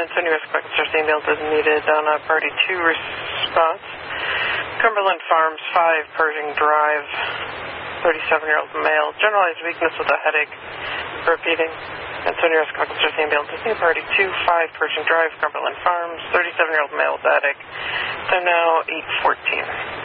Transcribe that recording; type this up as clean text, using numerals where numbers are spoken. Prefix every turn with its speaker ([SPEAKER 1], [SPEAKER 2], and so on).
[SPEAKER 1] Antonio West Quebec Source ambulance is needed on a priority 2 response. Cumberland Farms 5 Pershing Drive, 37-year-old male, generalized weakness with a headache, repeating. Antonio West Quebec Source ambulance is needed, priority 2 5 Pershing Drive, Cumberland Farms, 37-year-old male with a headache. So now 8:14.